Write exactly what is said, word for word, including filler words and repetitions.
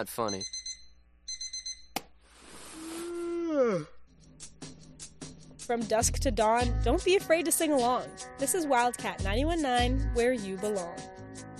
not funny. From dusk to dawn, don't be afraid to sing along. This is Wildcat ninety-one point nine, where you belong.